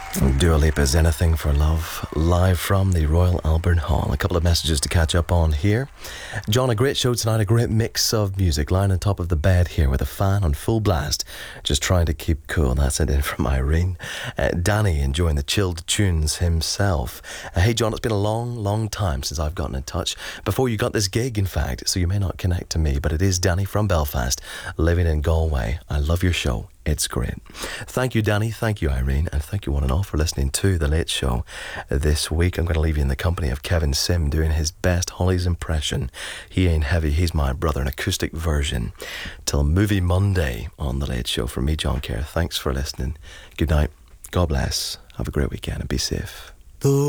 Dua Lipa's Anything for Love, live from the Royal Albert Hall. A couple of messages to catch up on here. John, a great show tonight, a great mix of music. Lying on top of the bed here with a fan on full blast, just trying to keep cool. That's it in from Irene. Danny enjoying the chilled tunes himself. Hey John, it's been a long time since I've gotten in touch. Before you got this gig, in fact, so you may not connect to me, but it is Danny from Belfast, living in Galway. I love your show. It's great. Thank you, Danny. Thank you, Irene. And thank you one and all for listening to The Late Show this week. I'm going to leave you in the company of Kevin Sim doing his best Holly's impression. He ain't heavy, he's my brother, an acoustic version. Till Movie Monday on The Late Show. From me, John Kerr. Thanks for listening. Good night. God bless. Have a great weekend and be safe.